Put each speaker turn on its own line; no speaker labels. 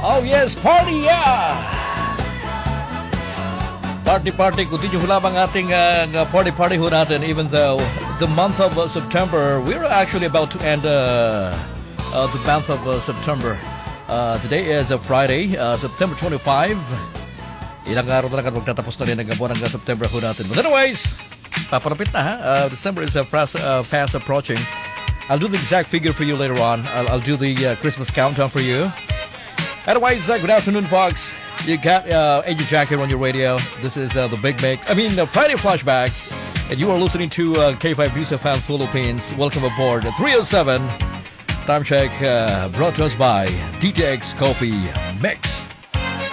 Oh yes, party yeah! Party, continue ho lamang ating party ho natin even though the month of September, we're actually about to end the month of September. Today is Friday, September 25. Ilang araw na lang at magtatapos na rin ang buwan ng September ho natin. But anyways, paparapit na ha. December is fast approaching. I'll do the exact figure for you later on. I'll do the Christmas countdown for you. Anyways, good afternoon, folks. You got AJ Jacket on your radio. This is the Big Mix. the Friday Flashback. And you are listening to K5 News FM Philippines. Welcome aboard 307. Time check brought to us by DJX Coffee Mix.